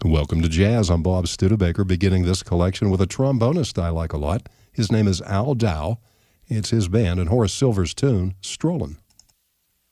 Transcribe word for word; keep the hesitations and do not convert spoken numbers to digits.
Welcome to Jazz. I'm Bob Studebaker, beginning this collection with a trombonist I like a lot. His name is Al Dow. It's his band and Horace Silver's tune, Strollin'.